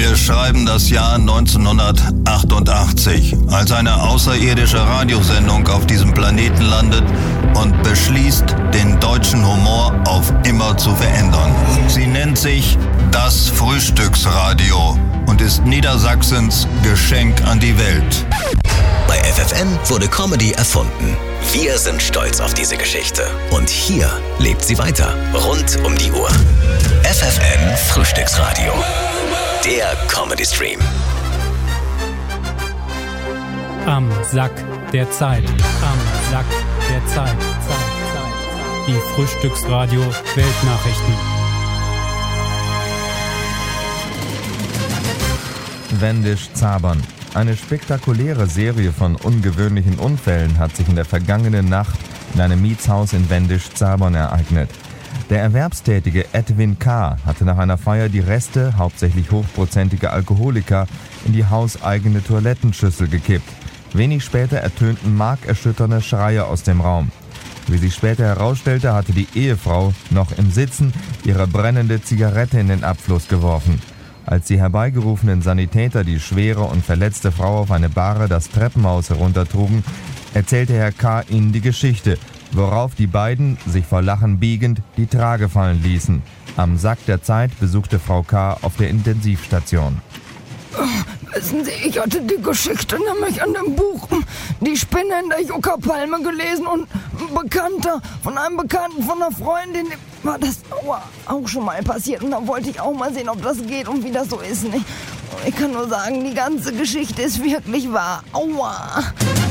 Wir schreiben das Jahr 1988, als eine außerirdische Radiosendung auf diesem Planeten landet und beschließt, den deutschen Humor auf immer zu verändern. Sie nennt sich das Frühstücksradio und ist Niedersachsens Geschenk an die Welt. Bei FFN wurde Comedy erfunden. Wir sind stolz auf diese Geschichte. Und hier lebt sie weiter. Rund um die Uhr. FFN Frühstücksradio. Der Comedy-Stream. Am Sack der Zeit. Am Sack der Zeit. Die Frühstücksradio Weltnachrichten. Wendisch-Zabern. Eine spektakuläre Serie von ungewöhnlichen Unfällen hat sich in der vergangenen Nacht in einem Mietshaus in Wendisch-Zabern ereignet. Der erwerbstätige Edwin K. hatte nach einer Feier die Reste, hauptsächlich hochprozentige Alkoholiker, in die hauseigene Toilettenschüssel gekippt. Wenig später ertönten markerschütternde Schreie aus dem Raum. Wie sich später herausstellte, hatte die Ehefrau noch im Sitzen ihre brennende Zigarette in den Abfluss geworfen. Als die herbeigerufenen Sanitäter die schwere und verletzte Frau auf eine Bahre das Treppenhaus heruntertrugen, erzählte Herr K. ihnen die Geschichte, worauf die beiden, sich vor Lachen biegend, die Trage fallen ließen. Am Sack der Zeit besuchte Frau K. auf der Intensivstation. Wissen Sie, ich hatte die Geschichte nämlich an dem Buch Die Spinne in der Juckerpalme gelesen und von einem Bekannten von einer Freundin, war das auch schon mal passiert und da wollte ich auch mal sehen, ob das geht und wie das so ist, nicht? Ich kann nur sagen, die ganze Geschichte ist wirklich wahr. Aua!